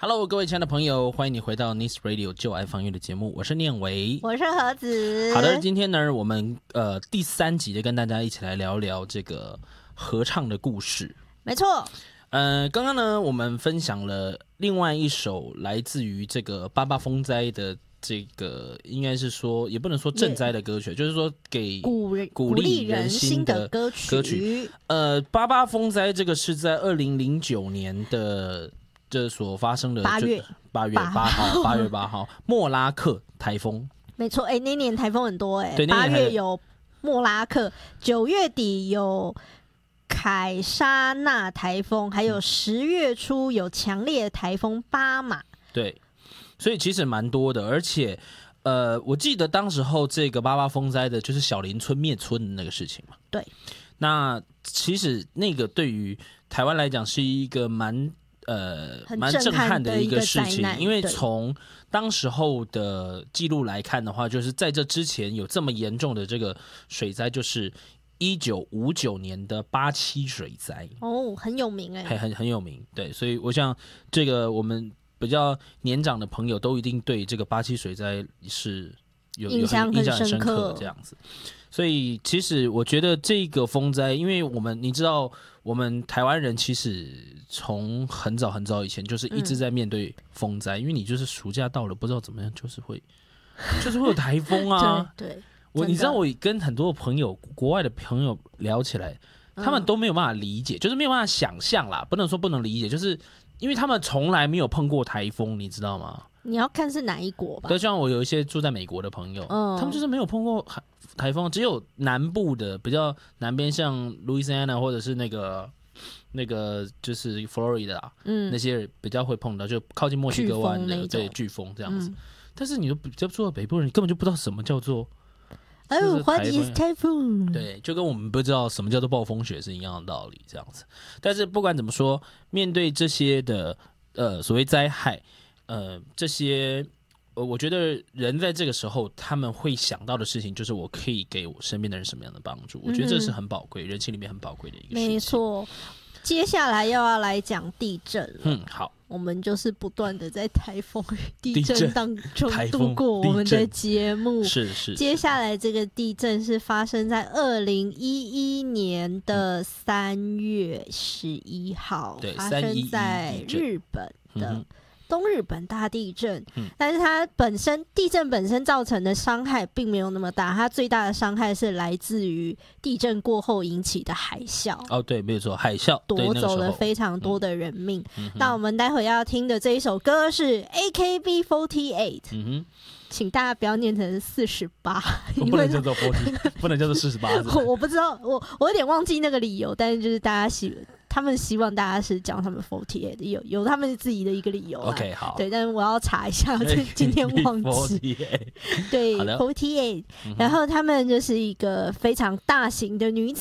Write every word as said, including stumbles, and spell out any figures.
Hello， 各位亲爱的朋友，欢迎你回到 Nice Radio 就爱放乐的节目，我是念维， 我是何子。 好的，今天呢，我们呃第三集就跟大家一起来聊聊这个合唱的故事。 没错， 呃，刚刚呢，我们分享了另外一首来自于这个八八风灾的。这个应该是说，也不能说赈灾的歌曲，就是说给鼓鼓励人心的歌曲。 歌曲呃，八八风灾这个是在二零零九年的这所发生的八月八月八号，八月八号莫拉克台风。 没错，哎、欸，那年台风很多哎、欸， 八月有莫拉克，九月底有凯莎纳台风，还有十月初有强烈台风巴马。 对。所以其实蛮多的，而且，呃，我记得当时候这个八八风灾的，就是小林村灭村的那个事情嘛。 对。 那其实那个对于台湾来讲是一个蛮呃蛮震撼的一个事情，因为从当时候的记录来看的话，就是在这之前有这么严重的这个水灾，就是一九五九年的八七水灾。 哦，很有名哎、欸， 很很有名。对，所以我想这个我们。比较年长的朋友都一定对这个八七水灾是有印象很深刻这样子，所以其实我觉得这个风灾，因为我们你知道，我们台湾人其实从很早很早以前就是一直在面对风灾，嗯、因为你就是暑假到了，不知道怎么样，就是会就是会有台风啊。 对对， 我你知道我跟很多朋友国外的朋友聊起来，他们都没有办法理解，嗯、就是没有办法想象啦，不能说不能理解，就是。因为他们从来没有碰过台风，你知道吗？ 你要看是哪一国吧。 对，像我有一些住在美国的朋友，嗯、他们就是没有碰过台风，只有南部的比较南边，像路易斯安那或者是那个那个就是佛罗里达，嗯，那些比较会碰到，就靠近墨西哥湾的对飓风这样子。嗯、但是你都比较住在北部人，你根本就不知道什么叫做。 哦 ，What is typhoon？ 对，就跟我们不知道什么叫做暴风雪是一样的道理，这样子。但是不管怎么说，面对这些的呃所谓灾害，呃这些，呃我觉得人在这个时候他们会想到的事情，就是我可以给我身边的人什么样的帮助。我觉得这是很宝贵，嗯、人性里面很宝贵的一个事情。 没错。接下来又要来讲地震了。 嗯，好。 我们就是不断的在台风、地震当中度过我们的节目。 是是。 接下来这个地震是发生在二零一一年的三月十一号， 对， 发生在日本的。 嗯东日本大地震， 嗯、 但是它本身地震本身造成的伤害并没有那么大，它最大的伤害是来自于地震过后引起的海啸。 哦，对，没有错，海啸夺走了非常多的人命。 嗯、 那我们待会要听的这一首歌是 A K B 四十八， 嗯哼， 请大家不要念成四十八， 不能叫做四十，不能叫做四十八。 我我不知道，我我有点忘记那个理由，但是就是大家喜。他们希望大家是讲他们四十八，有有他们自己的一个理由。 OK， 好， 对，但是我要查一下，今天忘记。对，四十八，然后他们就是一个非常大型的女子。